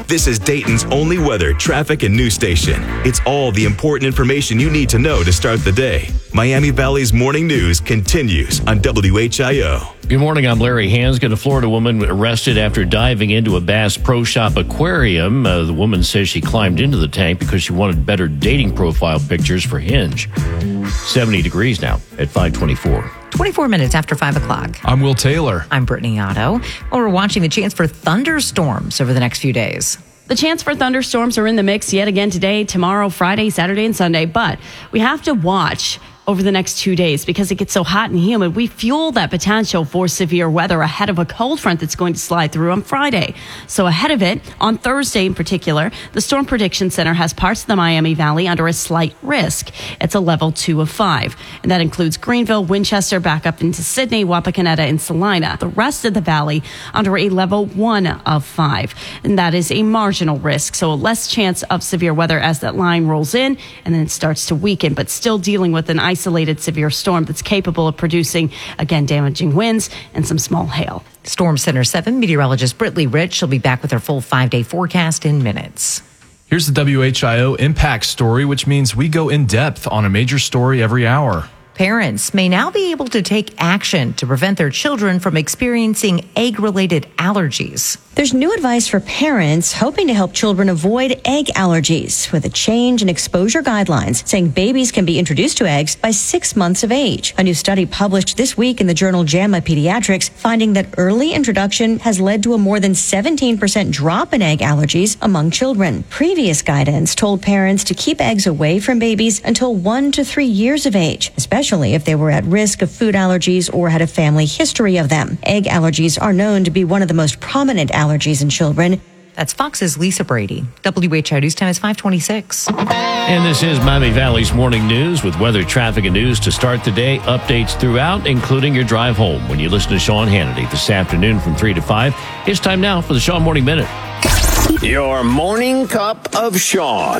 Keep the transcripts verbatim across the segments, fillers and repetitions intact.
This is Dayton's only weather, traffic, and news station. It's all the important information you need to know to start the day. Miami Valley's Morning News continues on W H I O. Good morning, I'm Larry Hansgen. A Florida woman arrested after diving into a Bass Pro Shop aquarium. Uh, the woman says she climbed into the tank because she wanted better dating profile pictures for Hinge. seventy degrees now at five twenty-four. twenty-four minutes after five o'clock. I'm Will Taylor. I'm Brittany Otto. Well, we're watching the chance for thunderstorms over the next few days. The chance for thunderstorms are in the mix yet again today, tomorrow, Friday, Saturday, and Sunday. But we have to watch over the next two days because it gets so hot and humid. We fuel that potential for severe weather ahead of a cold front that's going to slide through on Friday. So ahead of it, on Thursday in particular, the Storm Prediction Center has parts of the Miami Valley under a slight risk. It's a level two of five. And that includes Greenville, Winchester, back up into Sydney, Wapakoneta, and Salina. The rest of the valley under a level one of five. And that is a marginal risk. So a less chance of severe weather as that line rolls in and then it starts to weaken, but still dealing with an ice isolated severe storm that's capable of producing, again, damaging winds and some small hail. Storm Center seven meteorologist Brittany Rich. She'll be back with her full five-day forecast in minutes. Here's the W H I O Impact Story, which means we go in depth on a major story every hour. Parents may now be able to take action to prevent their children from experiencing egg-related allergies. There's new advice for parents hoping to help children avoid egg allergies with a change in exposure guidelines saying babies can be introduced to eggs by six months of age. A new study published this week in the journal JAMA Pediatrics finding that early introduction has led to a more than seventeen percent drop in egg allergies among children. Previous guidance told parents to keep eggs away from babies until one to three years of age, especially if they were at risk of food allergies or had a family history of them. Egg allergies are known to be one of the most prominent allergies in children. That's Fox's Lisa Brady. W H I O News Time is five twenty-six. And this is Miami Valley's Morning News with weather, traffic, and news to start the day. Updates throughout, including your drive home when you listen to Sean Hannity this afternoon from three to five. It's time now for the Sean Morning Minute. Your morning cup of Sean.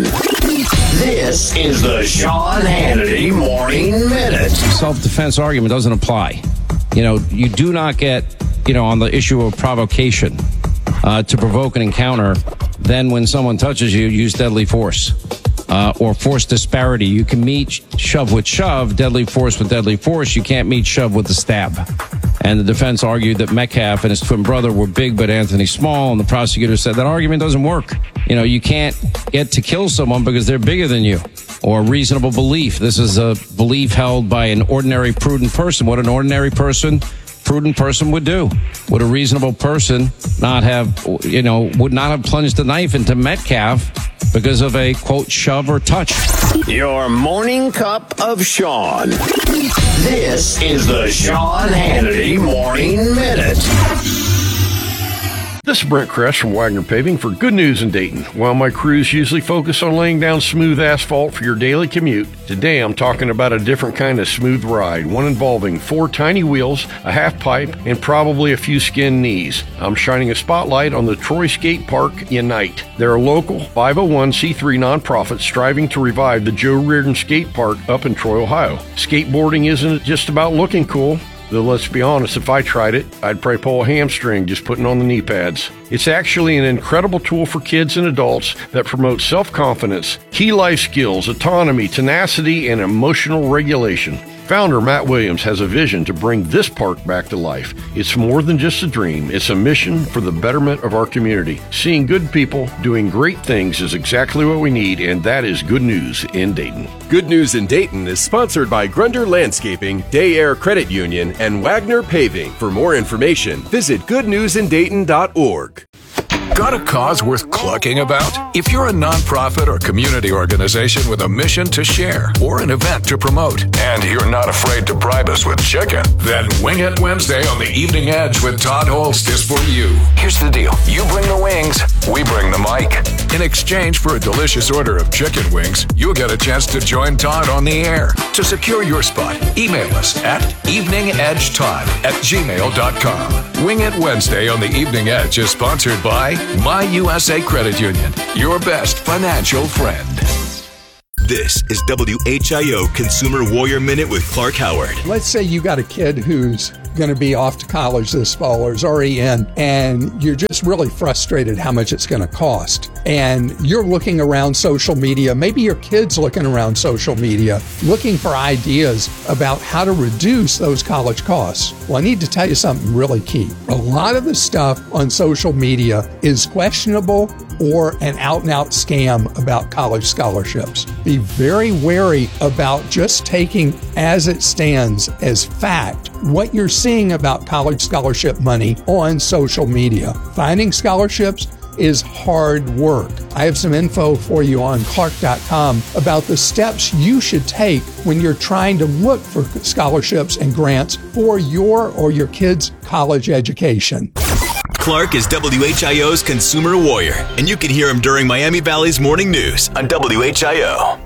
This is the Sean Hannity Morning Minute. Self-defense argument doesn't apply. You know, you do not get, you know, on the issue of provocation uh, to provoke an encounter. Then when someone touches you, use deadly force uh, or force disparity. You can meet shove with shove, deadly force with deadly force. You can't meet shove with a stab. And the defense argued that Metcalf and his twin brother were big, but Anthony small. And the prosecutor said that argument doesn't work. You know, you can't get to kill someone because they're bigger than you, or reasonable belief. This is a belief held by an ordinary, prudent person. What an ordinary person, prudent person would do. Would a reasonable person not have, you know, would not have plunged a knife into Metcalf because of a, quote, shove or touch? Your morning cup of Sean. This is the Sean Hannity Morning Minute. This is Brent Kress from Wagner Paving for Good News in Dayton. While my crews usually focus on laying down smooth asphalt for your daily commute, today I'm talking about a different kind of smooth ride, one involving four tiny wheels, a half pipe, and probably a few skinned knees. I'm shining a spotlight on the Troy Skate Park Unite. They're a local five oh one c three nonprofit striving to revive the Joe Reardon Skate Park up in Troy, Ohio. Skateboarding isn't just about looking cool. Though let's be honest, if I tried it, I'd probably pull a hamstring just putting on the knee pads. It's actually an incredible tool for kids and adults that promotes self-confidence, key life skills, autonomy, tenacity, and emotional regulation. Founder Matt Williams has a vision to bring this park back to life. It's more than just a dream. It's a mission for the betterment of our community. Seeing good people doing great things is exactly what we need, and that is Good News in Dayton. Good News in Dayton is sponsored by Grunder Landscaping, Day Air Credit Union, and Wagner Paving. For more information, visit good news in dayton dot org. Got a cause worth clucking about? If you're a nonprofit or community organization with a mission to share or an event to promote, and you're not afraid to bribe us with chicken, then Wing It Wednesday on the Evening Edge with Todd Holst is for you. Here's the deal. You bring the wings, we bring the mic. In exchange for a delicious order of chicken wings, you'll get a chance to join Todd on the air. To secure your spot, email us at eveningedgetodd at gmail dot com. Wing It Wednesday on the Evening Edge is sponsored by My U S A Credit Union, your best financial friend. This is W H I O Consumer Warrior Minute with Clark Howard. Let's say you got a kid who's going to be off to college this fall or is already in, and you're just really frustrated how much it's going to cost. And you're looking around social media, maybe your kid's looking around social media, looking for ideas about how to reduce those college costs. Well, I need to tell you something really key. A lot of the stuff on social media is questionable or an out-and-out scam about college scholarships. Be very wary about just taking as it stands as fact what you're seeing about college scholarship money on social media. Finding scholarships is hard work. I have some info for you on Clark dot com about the steps you should take when you're trying to look for scholarships and grants for your or your kids' college education. Clark is W H I O's consumer warrior, and you can hear him during Miami Valley's morning news on W H I O.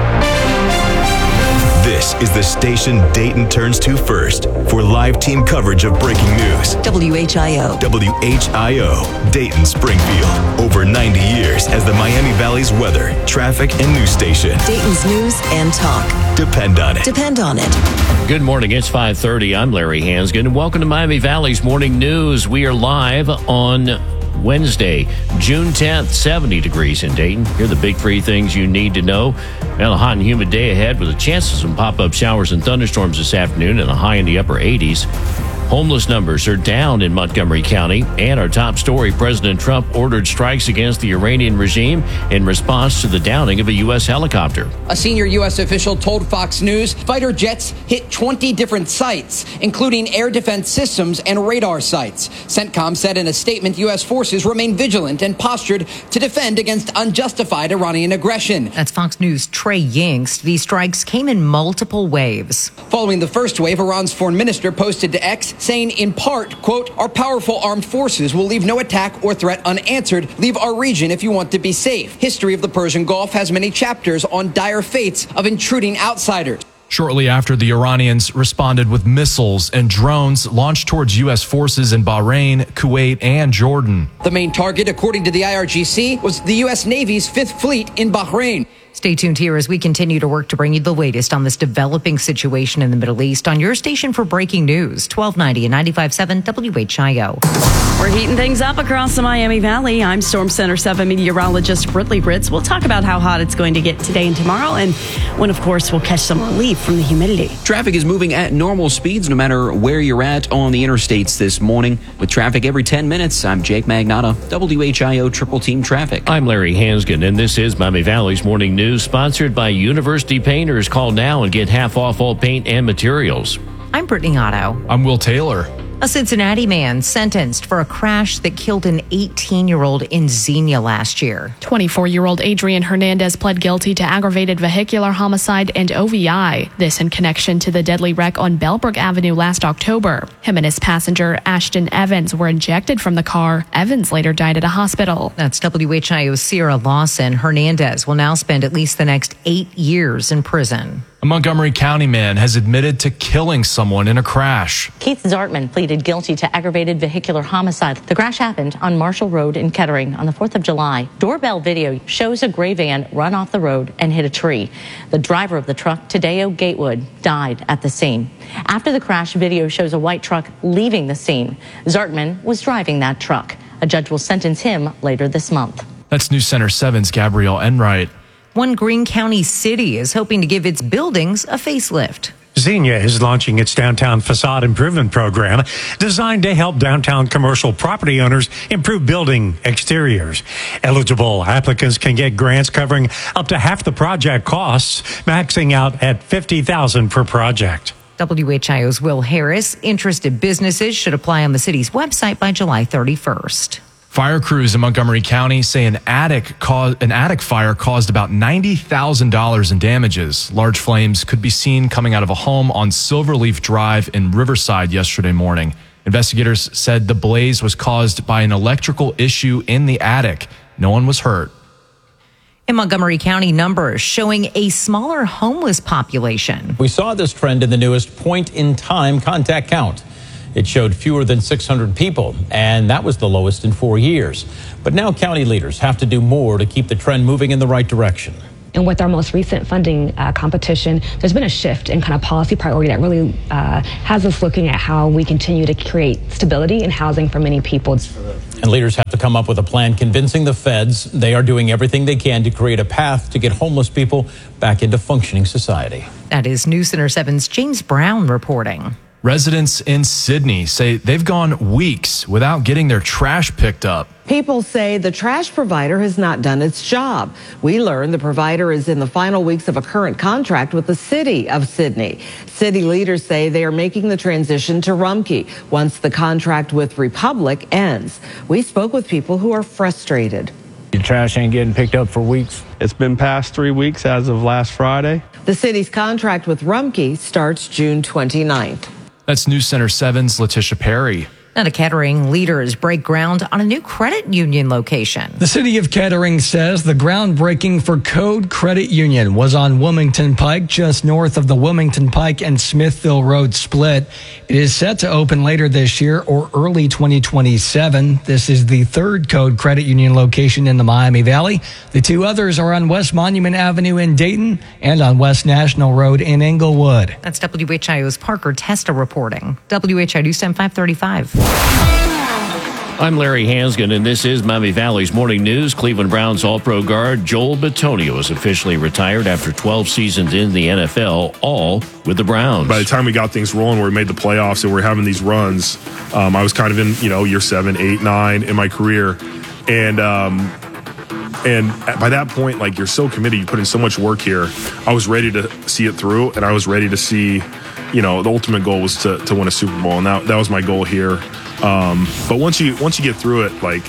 This is the station Dayton turns to first for live team coverage of breaking news. W H I O. W H I O, Dayton, Springfield. Over ninety years as the Miami Valley's weather, traffic, and news station. Dayton's news and talk. Depend on it. Depend on it. Good morning. It's five thirty. I'm Larry Hansgen, and welcome to Miami Valley's morning news. We are live on Wednesday, June tenth, seventy degrees in Dayton. Here are the big three things you need to know. Well, a hot and humid day ahead with a chance of some pop-up showers and thunderstorms this afternoon and a high in the upper eighties. Homeless numbers are down in Montgomery County. And our top story, President Trump ordered strikes against the Iranian regime in response to the downing of a U S helicopter. A senior U S official told Fox News fighter jets hit twenty different sites, including air defense systems and radar sites. CENTCOM said in a statement U S forces remain vigilant and postured to defend against unjustified Iranian aggression. That's Fox News' Trey Yingst. These strikes came in multiple waves. Following the first wave, Iran's foreign minister posted to X saying in part, quote, "Our powerful armed forces will leave no attack or threat unanswered. Leave our region if you want to be safe." History of the Persian Gulf has many chapters on dire fates of intruding outsiders. Shortly after, the Iranians responded with missiles and drones launched towards U S forces in Bahrain, Kuwait, and Jordan. The main target, according to the I R G C, was the U S Navy's Fifth Fleet in Bahrain. Stay tuned here as we continue to work to bring you the latest on this developing situation in the Middle East on your station for breaking news, twelve ninety and ninety-five point seven W H I O. We're heating things up across the Miami Valley. I'm Storm Center seven meteorologist Britley Ritz. We'll talk about how hot it's going to get today and tomorrow, and when, of course, we'll catch some relief from the humidity. Traffic is moving at normal speeds no matter where you're at on the interstates this morning. With traffic every ten minutes, I'm Jake Magnotta, W H I O Triple Team Traffic. I'm Larry Hansgen, and this is Miami Valley's morning news, sponsored by University Painters. Call now and get half off all paint and materials. I'm Brittany Otto. I'm Will Taylor. A Cincinnati man sentenced for a crash that killed an eighteen-year-old in Xenia last year. twenty-four-year-old Adrian Hernandez pled guilty to aggravated vehicular homicide and O V I. This in connection to the deadly wreck on Bellbrook Avenue last October. Him and his passenger, Ashton Evans, were ejected from the car. Evans later died at a hospital. That's W H I O's Sierra Lawson. Hernandez will now spend at least the next eight years in prison. A Montgomery County man has admitted to killing someone in a crash. Keith Zartman pleaded guilty to aggravated vehicular homicide. The crash happened on Marshall Road in Kettering on the fourth of July. Doorbell video shows a gray van run off the road and hit a tree. The driver of the truck, Tadeo Gatewood, died at the scene. After the crash, video shows a white truck leaving the scene. Zartman was driving that truck. A judge will sentence him later this month. That's News Center seven's Gabrielle Enright. One Greene County city is hoping to give its buildings a facelift. Xenia is launching its downtown facade improvement program designed to help downtown commercial property owners improve building exteriors. Eligible applicants can get grants covering up to half the project costs, maxing out at fifty thousand dollars per project. W H I O's Will Harris. Interested businesses should apply on the city's website by July thirty-first. Fire crews in Montgomery County say an attic caused, an attic fire caused about ninety thousand dollars in damages. Large flames could be seen coming out of a home on Silverleaf Drive in Riverside yesterday morning. Investigators said the blaze was caused by an electrical issue in the attic. No one was hurt. In Montgomery County, numbers showing a smaller homeless population. We saw this trend in the newest point-in-time contact count. It showed fewer than six hundred people, and that was the lowest in four years. But now county leaders have to do more to keep the trend moving in the right direction. And with our most recent funding uh, competition, there's been a shift in kind of policy priority that really uh, has us looking at how we continue to create stability in housing for many people. And leaders have to come up with a plan convincing the feds they are doing everything they can to create a path to get homeless people back into functioning society. That is News Center seven's James Brown reporting. Residents in Sydney say they've gone weeks without getting their trash picked up. People say the trash provider has not done its job. We learned the provider is in the final weeks of a current contract with the city of Sydney. City leaders say they are making the transition to Rumpke once the contract with Republic ends. We spoke with people who are frustrated. The trash ain't getting picked up for weeks. It's been past three weeks as of last Friday. The city's contract with Rumpke starts June twenty-ninth. That's News Center seven's Letitia Perry. Now, the Kettering leaders break ground on a new credit union location. The city of Kettering says the groundbreaking for Code Credit Union was on Wilmington Pike, just north of the Wilmington Pike and Smithville Road split. It is set to open later this year or early twenty twenty-seven. This is the third Code Credit Union location in the Miami Valley. The two others are on West Monument Avenue in Dayton and on West National Road in Englewood. That's W H I O's Parker Testa reporting. W H I News Time five thirty-five. I'm Larry Hansgen, and this is Miami Valley's Morning News. Cleveland Browns All-Pro guard Joel Bitonio is officially retired after twelve seasons in the N F L, all with the Browns. By the time we got things rolling, where we made the playoffs and we we're having these runs, um, I was kind of in, you know, year seven, eight, nine in my career. And um, and by that point, like, you're so committed, you put in so much work here. I was ready to see it through, and I was ready to see, you know, the ultimate goal was to, to win a Super Bowl, and that, that was my goal here. Um, but once you once you get through it, like,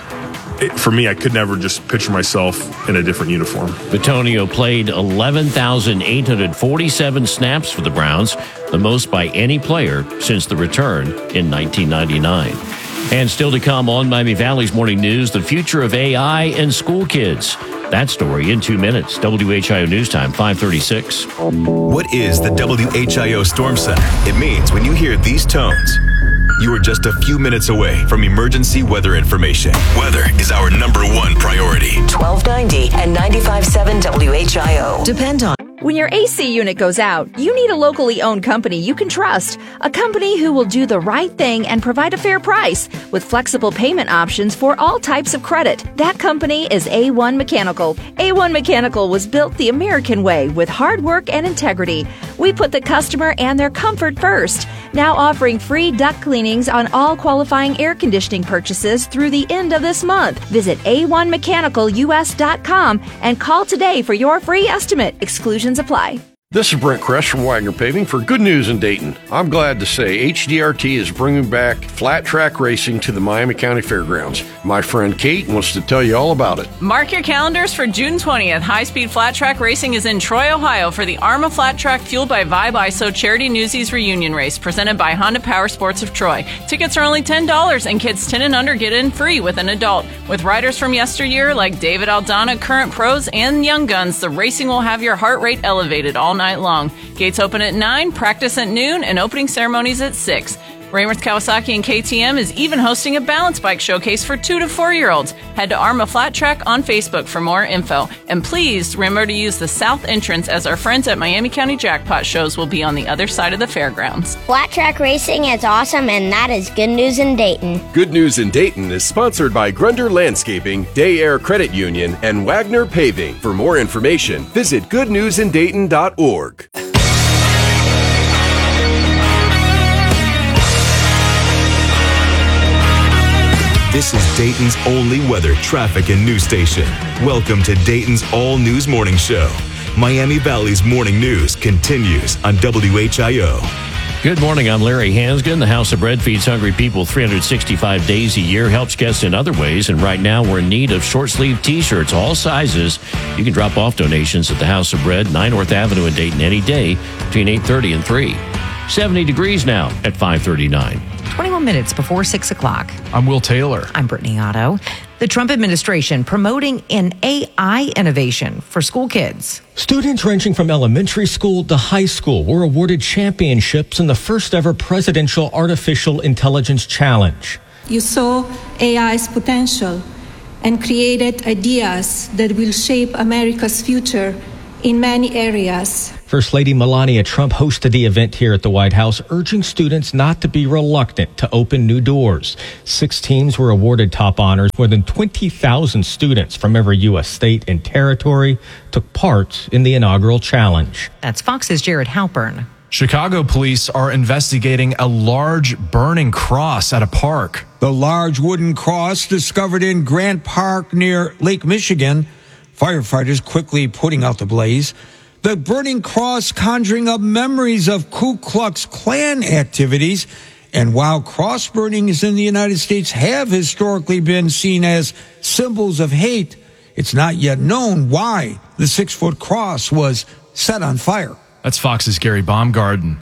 it, for me, I could never just picture myself in a different uniform. Bitonio played eleven thousand eight hundred forty-seven snaps for the Browns, the most by any player since the return in nineteen ninety-nine. And still to come on Miami Valley's Morning News, the future of A I and school kids. That story in two minutes. W H I O News Time, five thirty-six. What is the W H I O Storm Center? It means when you hear these tones, you are just a few minutes away from emergency weather information. Weather is our number one priority. twelve ninety and ninety-five point seven W H I O. Depend on. When your A C unit goes out, you need a locally owned company you can trust. A company who will do the right thing and provide a fair price with flexible payment options for all types of credit. That company is A one Mechanical. A one Mechanical was built the American way with hard work and integrity. We put the customer and their comfort first. Now offering free duct cleanings on all qualifying air conditioning purchases through the end of this month. Visit A one mechanical U S dot com and call today for your free estimate. Exclusions apply. This is Brent Kress from Wagner Paving for Good News in Dayton. I'm glad to say H D R T is bringing back flat track racing to the Miami County Fairgrounds. My friend Kate wants to tell you all about it. Mark your calendars for June twentieth. High-speed flat track racing is in Troy, Ohio for the ARMA Flat Track Fueled by Vibe I S O Charity Newsies Reunion Race presented by Honda Power Sports of Troy. Tickets are only ten dollars and kids ten and under get in free with an adult. With riders from yesteryear like David Aldana, current pros, and young guns, the racing will have your heart rate elevated all night long. Gates open at nine, practice at noon, and opening ceremonies at six. Raymond Kawasaki and K T M is even hosting a balance bike showcase for two to four year olds. Head to ARMA Flat Track on Facebook for more info. And please remember to use the south entrance, as our friends at Miami County Jackpot shows will be on the other side of the fairgrounds. Flat track racing is awesome, and that is Good News in Dayton. Good News in Dayton is sponsored by Grunder Landscaping, Day Air Credit Union, and Wagner Paving. For more information, visit good news in dayton dot org. This is Dayton's only weather, traffic, and news station. Welcome to Dayton's all-news morning show. Miami Valley's morning news continues on W H I O. Good morning, I'm Larry Hansgen. The House of Bread feeds hungry people three hundred sixty-five days a year, helps guests in other ways, and right now we're in need of short-sleeve T-shirts, all sizes. You can drop off donations at the House of Bread, nine North Avenue in Dayton any day between eight thirty and three. seventy degrees now at five thirty-nine. twenty-one minutes before six o'clock. I'm Will Taylor. I'm Brittany Otto. The Trump administration promoting an A I innovation for school kids. Students ranging from elementary school to high school were awarded championships in the first ever Presidential Artificial Intelligence Challenge. You saw A I's potential. and created ideas that will shape America's future in many areas. First Lady Melania Trump hosted the event here at the White House, urging students not to be reluctant to open new doors. Six teams were awarded top honors. More than twenty thousand students from every U S state and territory took part in the inaugural challenge. That's Fox's Jared Halpern. Chicago police are investigating a large burning cross at a park. The large wooden cross discovered in Grant Park near Lake Michigan. Firefighters quickly putting out the blaze. The burning cross conjuring up memories of Ku Klux Klan activities. And while cross burnings in the United States have historically been seen as symbols of hate, it's not yet known why the six-foot cross was set on fire. That's Fox's Gary Baumgarten.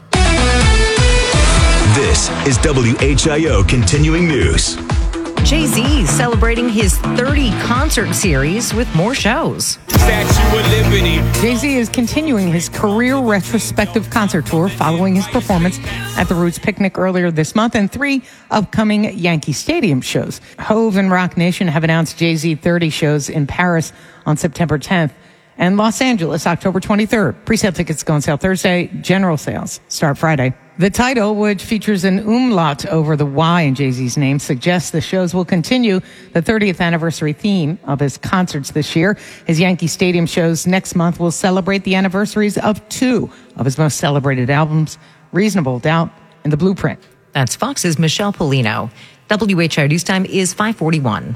This is W H I O Continuing News. Jay-Z celebrating his thirty concert series with more shows. Statue of Liberty. Jay-Z is continuing his career retrospective concert tour following his performance at the Roots Picnic earlier this month and three upcoming Yankee Stadium shows. Hove and Rock Nation have announced Jay-Z thirty shows in Paris on September tenth and Los Angeles October twenty-third. Pre-sale tickets go on sale Thursday. General sales start Friday. The title, which features an umlaut over the Y in Jay-Z's name, suggests the shows will continue the thirtieth anniversary theme of his concerts this year. His Yankee Stadium shows next month will celebrate the anniversaries of two of his most celebrated albums, Reasonable Doubt and The Blueprint. That's Fox's Michelle Polino. W H I O News Time is five forty-one.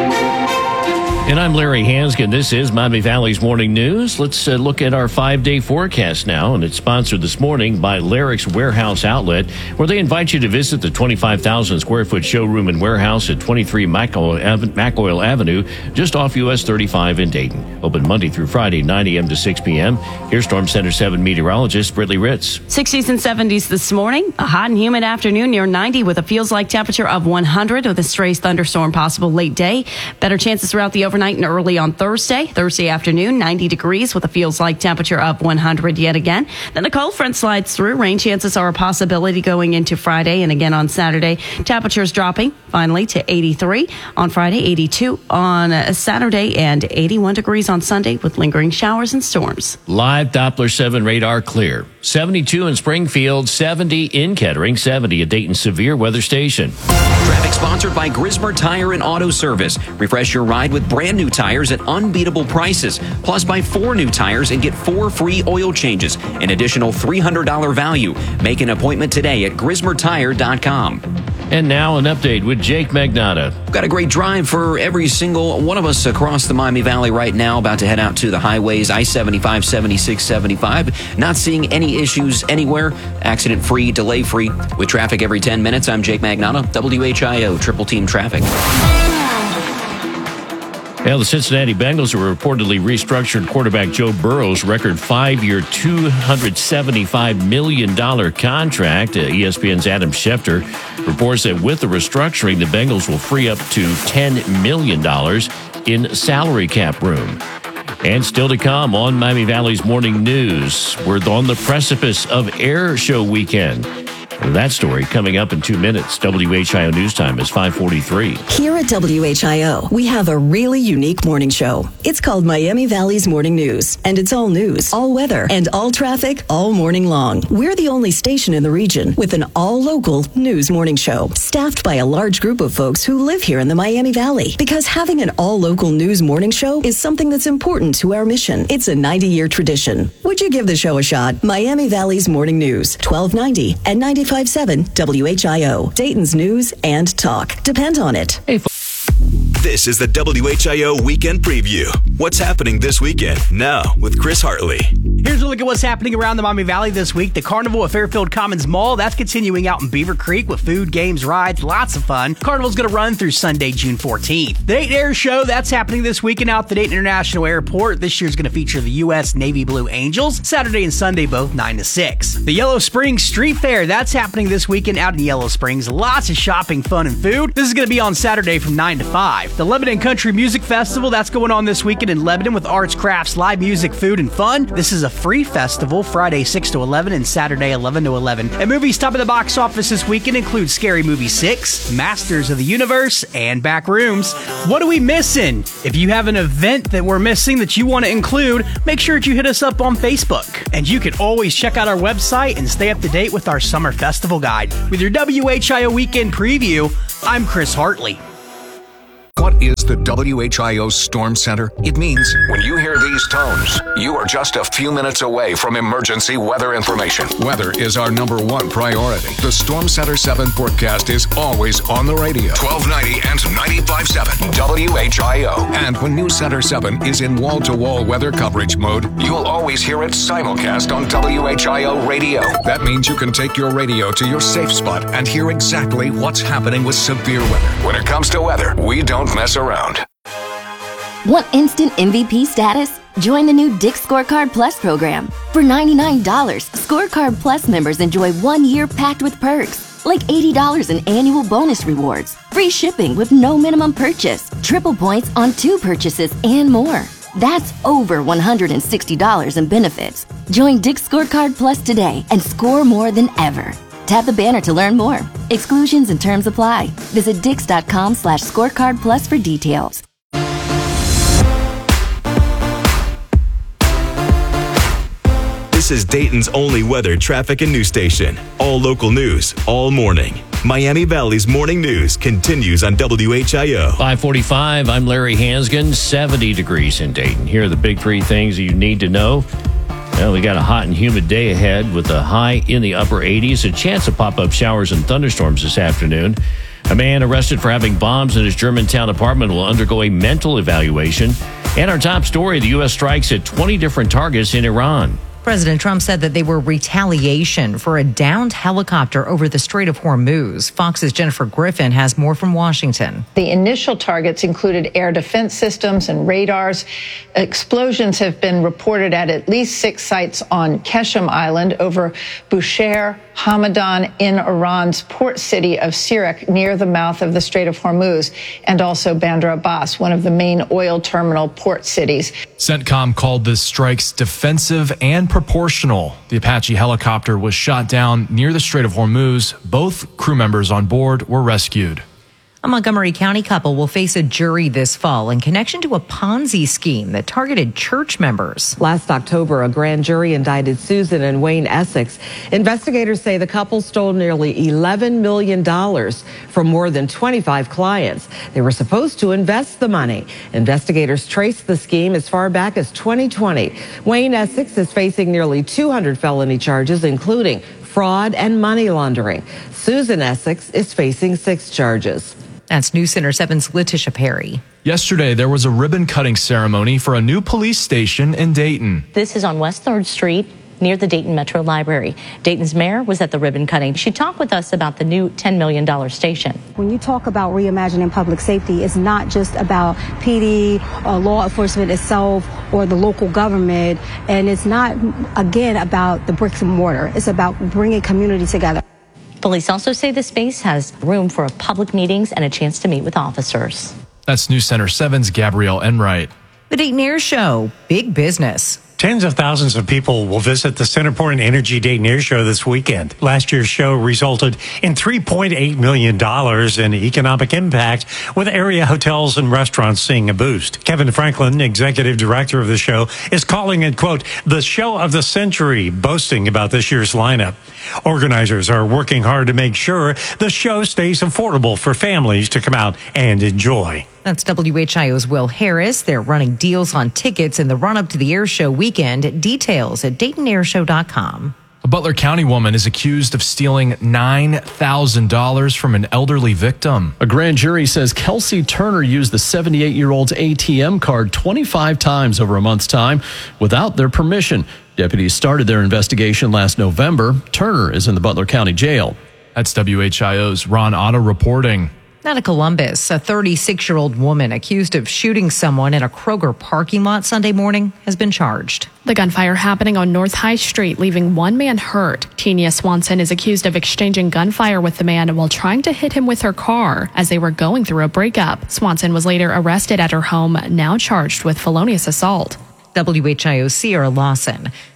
And I'm Larry Hanskin. This is Miami Valley's Morning News. Let's uh, look at our five-day forecast now, and it's sponsored this morning by Larrick's Warehouse Outlet, where they invite you to visit the twenty-five thousand square foot showroom and warehouse at twenty-three McOil Avenue, just off U S thirty-five in Dayton. Open Monday through Friday, nine a.m. to six p.m. Here's Storm Center seven meteorologist Brittany Ritz. sixties and seventies this morning. A hot and humid afternoon near ninety with a feels-like temperature of one hundred with a stray thunderstorm possible late day. Better chances throughout the overnight and early on Thursday. Thursday afternoon, ninety degrees with a feels-like temperature of one hundred yet again. Then a cold front slides through. Rain chances are a possibility going into Friday and again on Saturday. Temperatures dropping finally to eighty-three on Friday, eighty-two on Saturday, and eighty-one degrees on Sunday with lingering showers and storms. Live Doppler seven radar clear. seventy-two in Springfield, seventy in Kettering, seventy at Dayton Severe Weather Station. Traffic sponsored by Grismer Tire and Auto Service. Refresh your ride with brand new tires at unbeatable prices. Plus, buy four new tires and get four free oil changes. An additional three hundred dollars value. Make an appointment today at grismer tire dot com. And now an update with Jake Magnotta. Got a great drive for every single one of us across the Miami Valley right now. About to head out to the highways, I seventy-five, seventy-six, seventy-five. Not seeing any issues anywhere. Accident-free, delay-free. With traffic every ten minutes, I'm Jake Magnotta, W H I O, Triple Team Traffic. Well, the Cincinnati Bengals have reportedly restructured quarterback Joe Burrow's record five-year, two hundred seventy-five million dollars contract. Uh, E S P N's Adam Schefter reports that with the restructuring, the Bengals will free up to ten million dollars in salary cap room. And still to come on Miami Valley's Morning News, we're on the precipice of Air Show Weekend. That story coming up in two minutes. W H I O News Time is five forty-three. Here at W H I O, we have a really unique morning show. It's called Miami Valley's Morning News, and it's all news, all weather, and all traffic all morning long. We're the only station in the region with an all-local news morning show, staffed by a large group of folks who live here in the Miami Valley. Because having an all-local news morning show is something that's important to our mission. It's a ninety-year tradition. Would you give the show a shot? Miami Valley's Morning News, twelve ninety and ninety-five point seven W H I O, Dayton's news and talk. Depend on it. This is the W H I O Weekend Preview. What's happening this weekend? Now with Chris Hartley. Here's a look at what's happening around the Miami Valley this week. The Carnival at Fairfield Commons Mall, that's continuing out in Beaver Creek with food, games, rides, lots of fun. Carnival's going to run through Sunday, June fourteenth. The Dayton Air Show, that's happening this weekend out at the Dayton International Airport. This year's going to feature the U S Navy Blue Angels, Saturday and Sunday both nine to six. The Yellow Springs Street Fair, that's happening this weekend out in Yellow Springs. Lots of shopping, fun, and food. This is going to be on Saturday from nine to five. The Lebanon Country Music Festival, that's going on this weekend in Lebanon with arts, crafts, live music, food, and fun. This is a free festival Friday six to eleven and Saturday eleven to eleven. And movies top of the box office this weekend include Scary Movie six, Masters of the Universe, and Backrooms. What are we missing? If you have an event that we're missing that you want to include, make sure that you hit us up on Facebook. And you can always check out our website and stay up to date with our Summer Festival Guide. With your W H I O Weekend Preview, I'm Chris Hartley. What is the W H I O Storm Center? It means when you hear these tones, you are just a few minutes away from emergency weather information. Weather is our number one priority. The Storm Center seven forecast is always on the radio. twelve ninety and ninety-five point seven W H I O. And when News Center seven is in wall-to-wall weather coverage mode, you'll always hear it simulcast on W H I O radio. That means you can take your radio to your safe spot and hear exactly what's happening with severe weather. When it comes to weather, we don't mess around. Want instant M V P status? Join the new Dick's Scorecard Plus program. For ninety-nine dollars, Scorecard Plus members enjoy one year packed with perks, like eighty dollars in annual bonus rewards, free shipping with no minimum purchase, triple points on two purchases, and more. That's over one hundred sixty dollars in benefits. Join Dick's Scorecard Plus today and score more than ever. Tap the banner to learn more. Exclusions and terms apply. Visit dix.com slash scorecard plus for details. This is Dayton's only weather, traffic, and news station. All local news, all morning. Miami Valley's morning news continues on W H I O. five forty-five, I'm Larry Hansgen, seventy degrees in Dayton. Here are the big three things you need to know. Well, we got a hot and humid day ahead with a high in the upper eighties, a chance of pop-up showers and thunderstorms this afternoon. A man arrested for having bombs in his Germantown apartment will undergo a mental evaluation. And our top story, the U S strikes at twenty different targets in Iran. President Trump said that they were retaliation for a downed helicopter over the Strait of Hormuz. Fox's Jennifer Griffin has more from Washington. The initial targets included air defense systems and radars. Explosions have been reported at at least six sites on Keshem Island, over Bushehr Hamadan in Iran's port city of Sirak near the mouth of the Strait of Hormuz, and also Bandar Abbas, one of the main oil terminal port cities. CENTCOM called the strikes defensive and proportional. The Apache helicopter was shot down near the Strait of Hormuz. Both crew members on board were rescued. A Montgomery County couple will face a jury this fall in connection to a Ponzi scheme that targeted church members. Last October, a grand jury indicted Susan and Wayne Essex. Investigators say the couple stole nearly eleven million dollars from more than twenty-five clients. They were supposed to invest the money. Investigators traced the scheme as far back as twenty twenty. Wayne Essex is facing nearly two hundred felony charges, including fraud and money laundering. Susan Essex is facing six charges. That's News Center seven's Letitia Perry. Yesterday, there was a ribbon-cutting ceremony for a new police station in Dayton. This is on West third Street, near the Dayton Metro Library. Dayton's mayor was at the ribbon cutting. She talked with us about the new ten million dollars station. When you talk about reimagining public safety, it's not just about P D, or law enforcement itself, or the local government. And it's not, again, about the bricks and mortar. It's about bringing community together. Police also say the space has room for public meetings and a chance to meet with officers. That's News Center seven's Gabrielle Enright. The Dayton Air Show, big business. Tens of thousands of people will visit the Centerport and Energy Dayton Air Show this weekend. Last year's show resulted in three point eight million dollars in economic impact, with area hotels and restaurants seeing a boost. Kevin Franklin, executive director of the show, is calling it, quote, the show of the century, boasting about this year's lineup. Organizers are working hard to make sure the show stays affordable for families to come out and enjoy. That's W H I O's Will Harris. They're running deals on tickets in the run-up to the air show weekend. Details at dayton air show dot com. A Butler County woman is accused of stealing nine thousand dollars from an elderly victim. A grand jury says Kelsey Turner used the seventy-eight-year-old's A T M card twenty-five times over a month's time without their permission. Deputies started their investigation last November. Turner is in the Butler County Jail. That's W H I O's Ron Otto reporting. Out of Columbus, a thirty-six-year-old woman accused of shooting someone in a Kroger parking lot Sunday morning has been charged. The gunfire happening on North High Street, leaving one man hurt. Tenia Swanson is accused of exchanging gunfire with the man while trying to hit him with her car as they were going through a breakup. Swanson was later arrested at her home, now charged with felonious assault. W H I O's Sierra Lawson.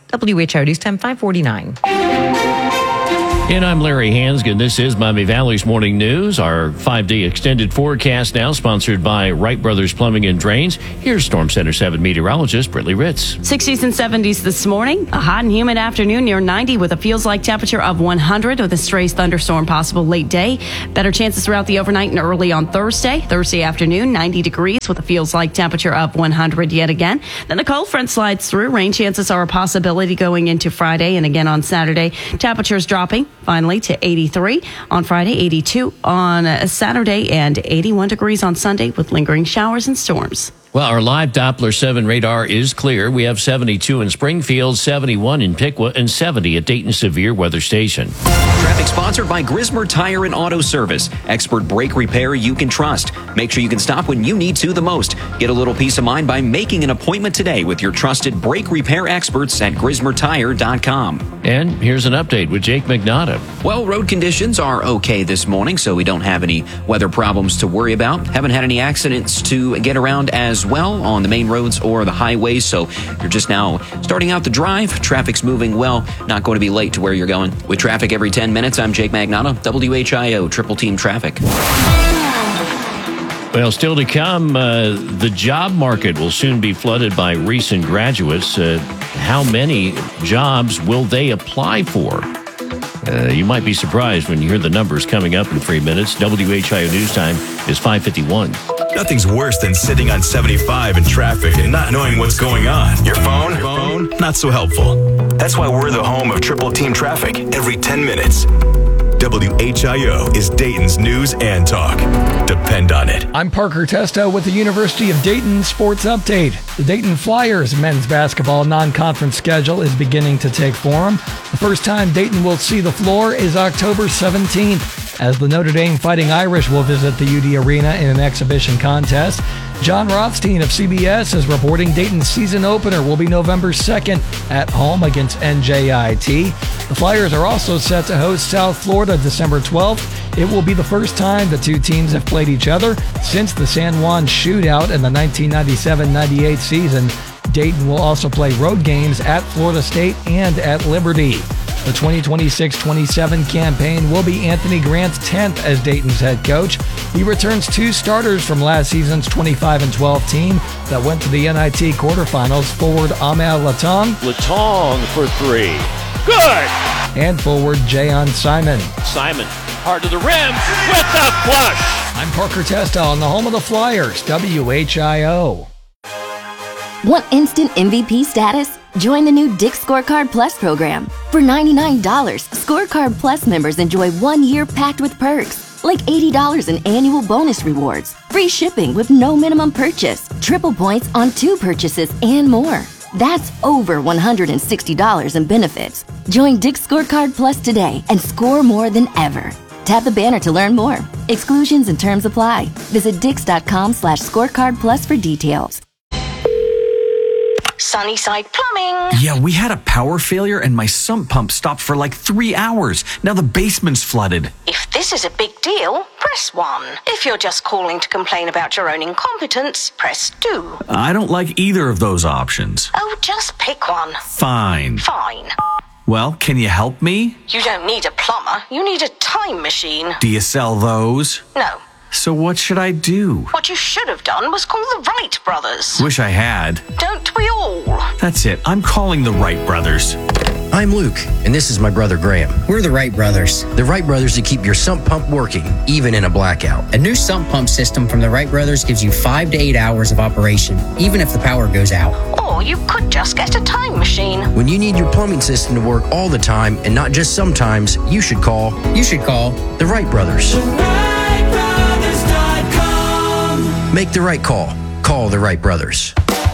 W H I O News Time five forty-nine. And I'm Larry Hansgen. This is Miami Valley's Morning News. Our five-day extended forecast now, sponsored by Wright Brothers Plumbing and Drains. Here's Storm Center seven meteorologist Brittany Ritz. sixties and seventies this morning. A hot and humid afternoon near ninety with a feels-like temperature of one hundred with a stray thunderstorm possible late day. Better chances throughout the overnight and early on Thursday. Thursday afternoon, ninety degrees with a feels-like temperature of one hundred yet again. Then a cold front slides through. Rain chances are a possibility going into Friday and again on Saturday. Temperatures dropping finally to eighty-three on Friday, eighty-two on Saturday, and eighty-one degrees on Sunday with lingering showers and storms. Well, our live Doppler seven radar is clear. We have seventy-two in Springfield, seventy-one in Piqua, and seventy at Dayton Severe Weather Station. Traffic sponsored by Grismer Tire and Auto Service. Expert brake repair you can trust. Make sure you can stop when you need to the most. Get a little peace of mind by making an appointment today with your trusted brake repair experts at grismer tire dot com. And here's an update with Jake McNaughton. Well, road conditions are okay this morning, so we don't have any weather problems to worry about. Haven't had any accidents to get around as well on the main roads or the highways, so you're just now starting out the drive. Traffic's moving well, not going to be late to where you're going. With traffic every ten minutes, I'm Jake Magnotta, W H I O Triple Team Traffic. Well, still to come, uh, the job market will soon be flooded by recent graduates. Uh, how many jobs will they apply for? Uh, you might be surprised when you hear the numbers coming up in three minutes. W H I O News Time is five fifty-one. Nothing's worse than sitting on seventy-five in traffic and not knowing what's going on. Your phone? Your phone? Not so helpful. That's why we're the home of Triple Team Traffic every ten minutes. W H I O is Dayton's news and talk. Depend on it. I'm Parker Testo with the University of Dayton Sports Update. The Dayton Flyers men's basketball non-conference schedule is beginning to take form. The first time Dayton will see the floor is October seventeenth, as the Notre Dame Fighting Irish will visit the U D Arena in an exhibition contest. John Rothstein of C B S is reporting Dayton's season opener will be November second at home against N J I T. The Flyers are also set to host South Florida December twelfth. It will be the first time the two teams have played each other since the San Juan shootout in the nineteen ninety-seven ninety-eight season. Dayton will also play road games at Florida State and at Liberty. The twenty twenty-six twenty-seven campaign will be Anthony Grant's tenth as Dayton's head coach. He returns two starters from last season's twenty-five and twelve team that went to the N I T quarterfinals. Forward Amal Latong. Latong for three. Good! And forward Jayon Simon. Simon, hard to the rim with the flush. I'm Parker Testa on the home of the Flyers, W H I O. Want instant M V P status? Join the new Dick's Scorecard Plus program. For ninety-nine dollars, Scorecard Plus members enjoy one year packed with perks, like eighty dollars in annual bonus rewards, free shipping with no minimum purchase, triple points on two purchases, and more. That's over one hundred sixty dollars in benefits. Join Dick's Scorecard Plus today and score more than ever. Tap the banner to learn more. Exclusions and terms apply. Visit dix.com slash scorecard plus for details. Sunnyside Plumbing. Yeah, we had a power failure and my sump pump stopped for like three hours. Now the basement's flooded. If this is a big deal, press one. If you're just calling to complain about your own incompetence, press two. I don't like either of those options. Oh, just pick one. Fine. Fine. Well, can you help me? You don't need a plumber. You need a time machine. Do you sell those? No. So what should I do? What you should have done was call the Wright brothers. Wish I had. Don't we all? That's it. I'm calling the Wright brothers. I'm Luke, and this is my brother Graham. We're the Wright brothers. The Wright brothers that keep your sump pump working, even in a blackout. A new sump pump system from the Wright brothers gives you five to eight hours of operation, even if the power goes out. Or you could just get a time machine. When you need your plumbing system to work all the time, and not just sometimes, you should call. You should call the Wright brothers. The Wright brothers dot com. Make the right call. Call the Wright brothers.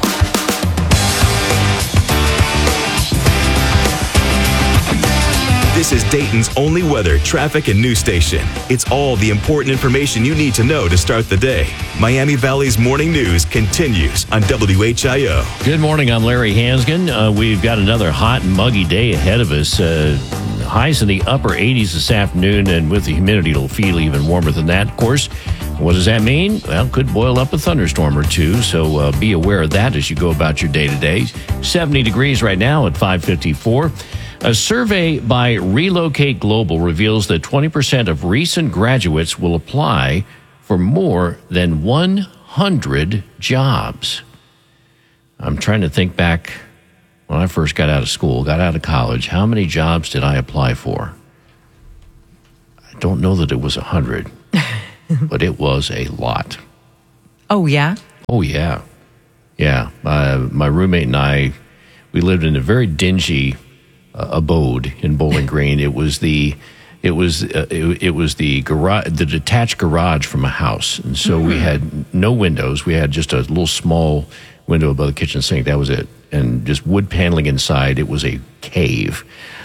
This is Dayton's only weather, traffic, and news station. It's all the important information you need to know to start the day. Miami Valley's morning news continues on W H I O. Good morning. I'm Larry Hansgen. Uh, we've got another hot and muggy day ahead of us. Uh, highs in the upper eighties this afternoon, and with the humidity, it'll feel even warmer than that. Of course, What does that mean? Well, could boil up a thunderstorm or two, so uh, be aware of that as you go about your day-to-day. seventy degrees right now at five fifty-four. A survey by Relocate Global reveals that twenty percent of recent graduates will apply for more than one hundred jobs. I'm trying to think back when I first got out of school, got out of college. How many jobs did I apply for? I don't know that it was one hundred, but it was a lot. Oh, yeah? Oh, yeah. Yeah. Uh, my roommate and I, we lived in a very dingy uh, abode in Bowling Green. It was the... It was uh, it, it was the garage, the detached garage from a house, and so mm-hmm. we had no windows. We had just a little small window above the kitchen sink. That was it, and just wood paneling inside. It was a cave,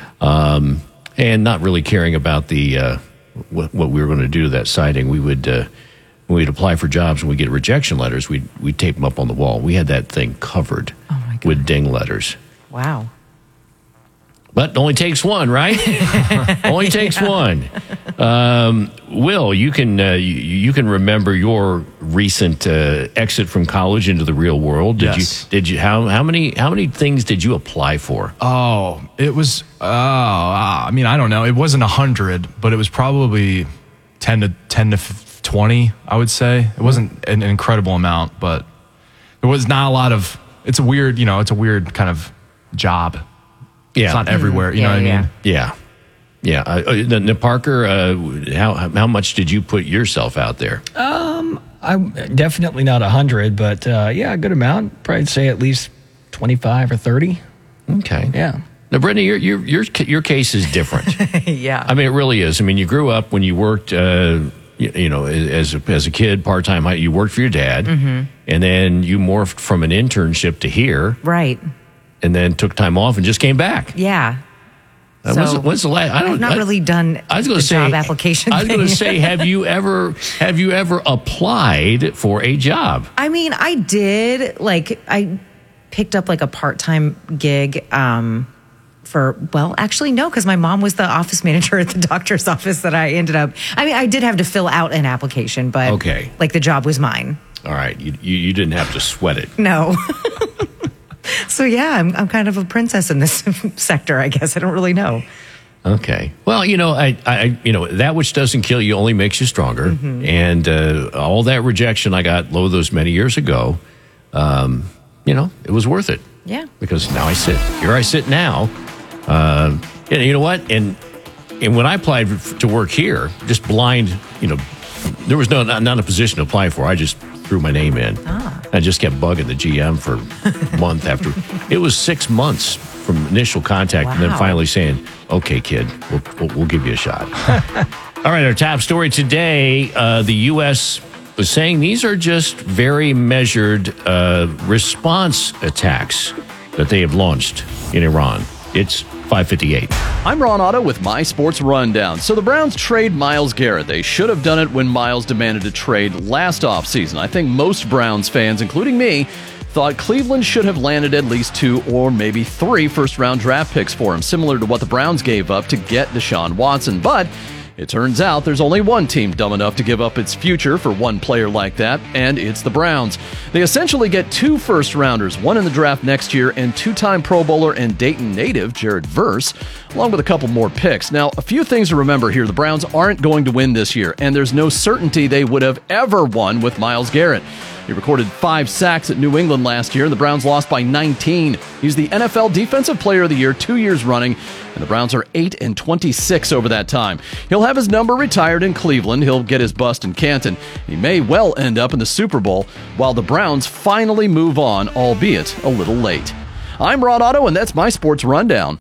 um, and not really caring about the uh, what, what we were going to do to that siding. We would uh, when we'd apply for jobs and we get rejection letters, we'd we'd tape them up on the wall. We had that thing covered oh with ding letters. Wow. But it only takes one, right? only takes yeah. one. Um, Will, you can uh, you, you can remember your recent uh, exit from college into the real world. Did yes. you? Did you? How how many how many things did you apply for? Oh, it was. Oh, uh, I mean, I don't know. It wasn't a hundred, but it was probably ten to ten to twenty. I would say it wasn't an incredible amount, but there was not a lot of. It's a weird, you know, it's a weird kind of job. Yeah. It's not everywhere, you yeah, know what yeah. I mean? Yeah. Yeah. Uh, now, Parker, uh, how how much did you put yourself out there? Um, I'm definitely not one hundred, but uh, yeah, a good amount. Probably say at least twenty-five or thirty. Okay. Yeah. Now, Brittany, your your your, your case is different. yeah. I mean, it really is. I mean, you grew up when you worked, uh, you, you know, as a, as a kid, part-time, you worked for your dad, mm-hmm. and then you morphed from an internship to here. Right. And then took time off and just came back. Yeah. Uh, so, when's, the, when's the last? I don't. I've not I, really done I was the gonna say, job application. I was going to thing. say, have you ever have you ever applied for a job? I mean, I did. Like, I picked up like a part-time gig um, for. Well, actually, no, because my mom was the office manager at the doctor's office that I ended up. I mean, I did have to fill out an application, but okay, like the job was mine. All right, you you, you didn't have to sweat it. No. So yeah, I'm I'm kind of a princess in this sector, I guess. I don't really know. Okay. Well, you know, I, I you know, that which doesn't kill you only makes you stronger. Mm-hmm. And uh, all that rejection I got, lo, those many years ago, um, you know, it was worth it. Yeah. Because now I sit here. I sit now. Uh, and you know what? And and when I applied to work here, just blind, you know, there was no not, not a position to apply for. I just threw my name in. Ah. I just kept bugging the G M for a month after. It was six months from initial contact wow. and then finally saying, okay, kid, we'll, we'll, we'll give you a shot. All right, our top story today, uh, the U S was saying these are just very measured uh, response attacks that they have launched in Iran. It's five fifty-eight. I'm Ron Otto with My Sports Rundown. So the Browns trade Myles Garrett. They should have done it when Myles demanded a trade last offseason. I think most Browns fans, including me, thought Cleveland should have landed at least two or maybe three first-round draft picks for him, similar to what the Browns gave up to get Deshaun Watson. But it turns out there's only one team dumb enough to give up its future for one player like that, and it's the Browns. They essentially get two first-rounders, one in the draft next year, and two-time Pro Bowler and Dayton native Jared Verse, along with a couple more picks. Now, a few things to remember here. The Browns aren't going to win this year, and there's no certainty they would have ever won with Myles Garrett. He recorded five sacks at New England last year, and the Browns lost by nineteen. He's the N F L Defensive Player of the Year two years running, and the Browns are eight and twenty-six over that time. He'll have his number retired in Cleveland. He'll get his bust in Canton. He may well end up in the Super Bowl, while the Browns finally move on, albeit a little late. I'm Rod Otto, and that's my Sports Rundown.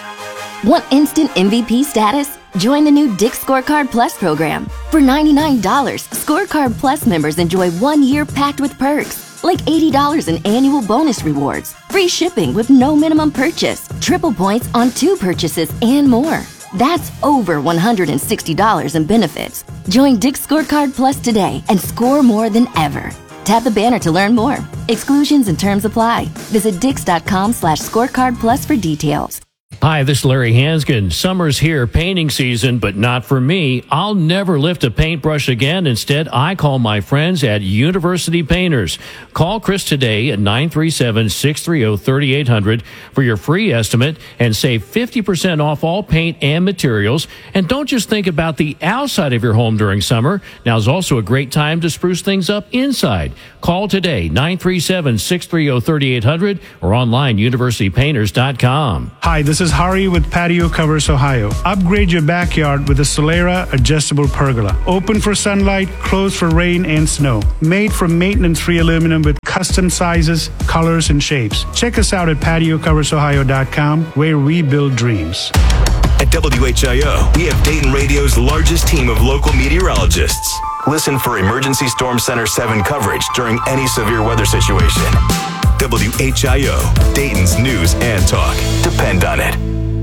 Want instant M V P status? Join the new Dick's Scorecard Plus program. For ninety-nine dollars, Scorecard Plus members enjoy one year packed with perks, like eighty dollars in annual bonus rewards, free shipping with no minimum purchase, triple points on two purchases, and more. That's over one hundred sixty dollars in benefits. Join Dick's Scorecard Plus today and score more than ever. Tap the banner to learn more. Exclusions and terms apply. Visit dix.com slash scorecard plus for details. Hi, this is Larry Hansgen. Summer's here, painting season, but not for me. I'll never lift a paintbrush again. Instead, I call my friends at University Painters. Call Chris today at nine three seven, six three zero, three eight zero zero for your free estimate and save fifty percent off all paint and materials. And don't just think about the outside of your home during summer. Now's also a great time to spruce things up inside. Call today, nine three seven, six three zero, three eight zero zero or online, university painters dot com. Hi, this is Hari with Patio Covers Ohio. Upgrade your backyard with a Solera adjustable pergola. Open for sunlight, closed for rain and snow. Made from maintenance-free aluminum with custom sizes, colors, and shapes. Check us out at patio covers ohio dot com, where we build dreams. At W H I O, we have Dayton Radio's largest team of local meteorologists. Listen for Emergency Storm Center seven coverage during any severe weather situation. W H I O, Dayton's news and talk. Depend on it.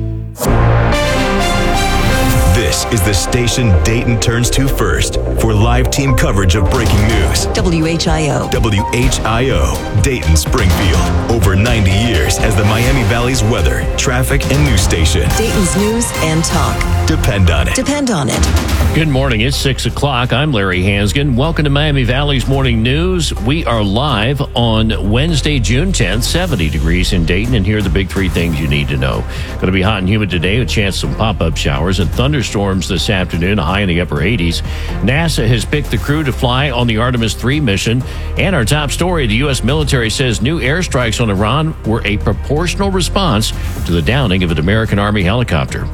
This is the station Dayton turns to first for live team coverage of breaking news. W H I O. W H I O, Dayton Springfield. Over ninety years as the Miami Valley's weather, traffic, and news station. Dayton's news and talk. Depend on it. Depend on it. Good morning. It's six o'clock. I'm Larry Hansgen. Welcome to Miami Valley's Morning News. We are live on Wednesday, June tenth, seventy degrees in Dayton, and here are the big three things you need to know. Going to be hot and humid today with a chance of some pop-up showers and thunderstorms this afternoon, a high in the upper eighties. NASA has picked the crew to fly on the Artemis three mission. And our top story, the U S military says new airstrikes on Iran were a proportional response to the downing of an American Army helicopter.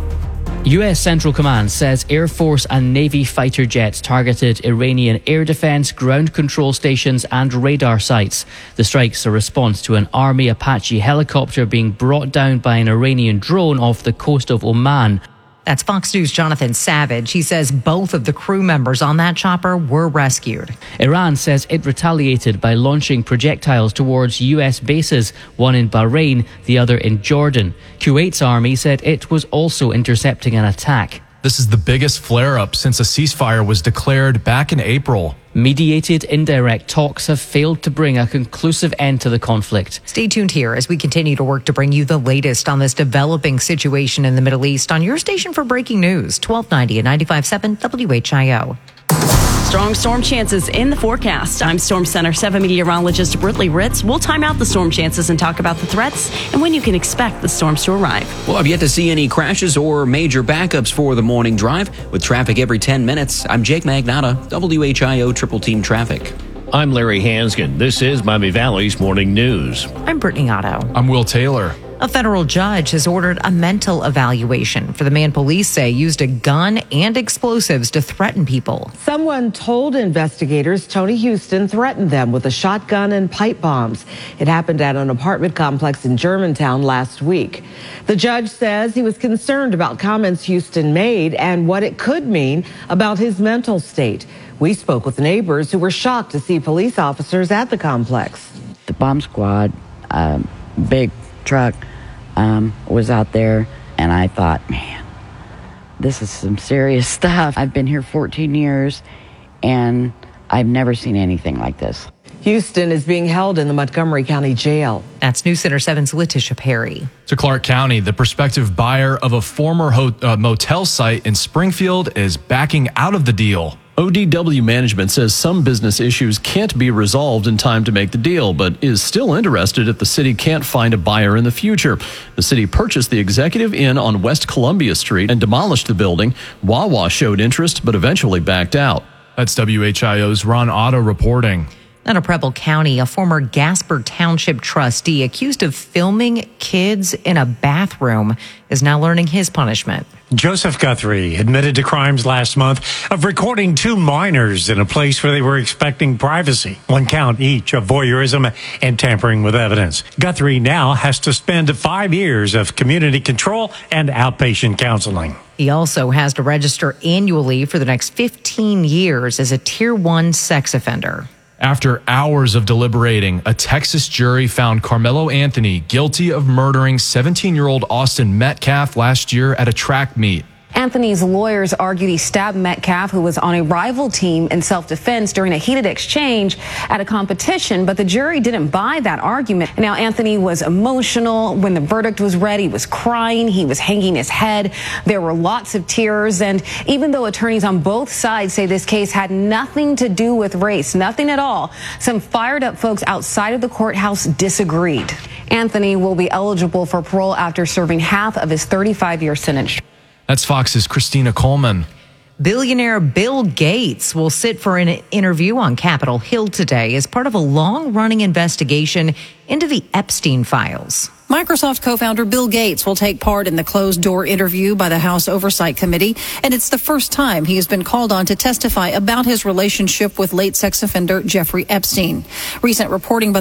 U S Central Command says Air Force and Navy fighter jets targeted Iranian air defense, ground control stations and radar sites. The strikes are a response to an Army Apache helicopter being brought down by an Iranian drone off the coast of Oman. That's Fox News' Jonathan Savage. He says both of the crew members on that chopper were rescued. Iran says it retaliated by launching projectiles towards U S bases, one in Bahrain, the other in Jordan. Kuwait's army said it was also intercepting an attack. This is the biggest flare-up since a ceasefire was declared back in April. Mediated indirect talks have failed to bring a conclusive end to the conflict. Stay tuned here as we continue to work to bring you the latest on this developing situation in the Middle East on your station for breaking news, twelve ninety and ninety-five point seven W H I O. Strong storm chances in the forecast. I'm Storm Center seven meteorologist Britley Ritz. We'll time out the storm chances and talk about the threats and when you can expect the storms to arrive. Well, I've yet to see any crashes or major backups for the morning drive with traffic every ten minutes. I'm Jake Magnotta, W H I O Triple Team Traffic. I'm Larry Hansgen. This is Miami Valley's Morning News. I'm Brittany Otto. I'm Will Taylor. A federal judge has ordered a mental evaluation for the man police say used a gun and explosives to threaten people. Someone told investigators Tony Houston threatened them with a shotgun and pipe bombs. It happened at an apartment complex in Germantown last week. The judge says he was concerned about comments Houston made and what it could mean about his mental state. We spoke with neighbors who were shocked to see police officers at the complex. The bomb squad, um, big truck, um, was out there, and I thought, man, this is some serious stuff. I've been here fourteen years, and I've never seen anything like this. Houston is being held in the Montgomery County Jail. That's News Center seven's Letitia Perry. To Clark County, the prospective buyer of a former ho- uh, motel site in Springfield is backing out of the deal. O D W management says some business issues can't be resolved in time to make the deal, but is still interested if the city can't find a buyer in the future. The city purchased the Executive Inn on West Columbia Street and demolished the building. Wawa showed interest, but eventually backed out. That's W H I O's Ron Otto reporting. Out of Preble County, a former Gasper Township trustee accused of filming kids in a bathroom is now learning his punishment. Joseph Guthrie admitted to crimes last month of recording two minors in a place where they were expecting privacy. One count each of voyeurism and tampering with evidence. Guthrie now has to spend five years of community control and outpatient counseling. He also has to register annually for the next fifteen years as a Tier one sex offender. After hours of deliberating, a Texas jury found Carmelo Anthony guilty of murdering seventeen-year-old Austin Metcalf last year at a track meet. Anthony's lawyers argued he stabbed Metcalf, who was on a rival team in self-defense during a heated exchange at a competition, but the jury didn't buy that argument. Now, Anthony was emotional. When the verdict was read, he was crying. He was hanging his head. There were lots of tears. And even though attorneys on both sides say this case had nothing to do with race, nothing at all, some fired up folks outside of the courthouse disagreed. Anthony will be eligible for parole after serving half of his thirty-five year sentence. That's Fox's Christina Coleman. Billionaire Bill Gates will sit for an interview on Capitol Hill today as part of a long-running investigation into the Epstein files. Microsoft co-founder Bill Gates will take part in the closed-door interview by the House Oversight Committee, and it's the first time he has been called on to testify about his relationship with late sex offender Jeffrey Epstein. Recent reporting by